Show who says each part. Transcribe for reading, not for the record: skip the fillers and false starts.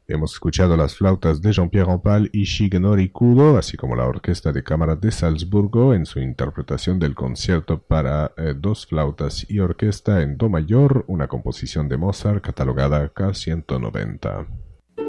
Speaker 1: Hemos escuchado las flautas de Jean-Pierre Rampal y Shigenori Kudo, así como la Orquesta de Cámara de Salzburgo en su interpretación del concierto para dos flautas y orquesta en do mayor, una composición de Mozart catalogada K190.